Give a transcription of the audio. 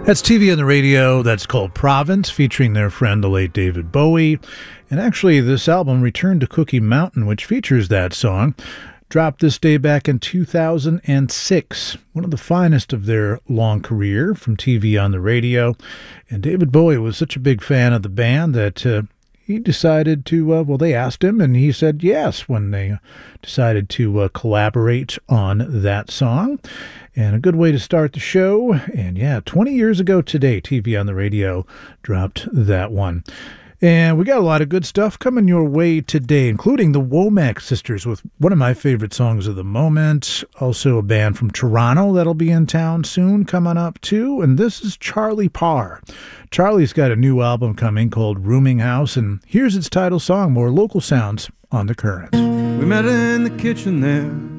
That's TV on the radio. That's called Province, featuring their friend, the late David Bowie. And actually, this album, Return to Cookie Mountain, which features that song, dropped this day back in 2006. One of the finest of their long career from TV on the radio. And David Bowie was such a big fan of the band that he decided to, they asked him, and he said yes when they decided to collaborate on that song. And a good way to start the show. And yeah, 20 years ago today, TV on the radio dropped that one. And we got a lot of good stuff coming your way today, including the Womack Sisters with one of my favorite songs of the moment. Also a band from Toronto that'll be in town soon coming up too. And this is Charlie Parr. Charlie's got a new album coming called Rooming House. And here's its title song, more local sounds on The Current. We met in the kitchen there